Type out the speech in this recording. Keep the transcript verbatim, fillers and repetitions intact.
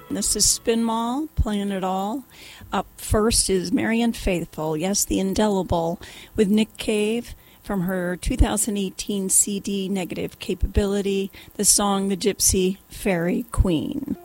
This is Spin Mall, playing it all. Up first is Marianne Faithfull, yes, the Indelible, with Nick Cave from her two thousand eighteen C D Negative Capability, the song The Gypsy Fairy Queen.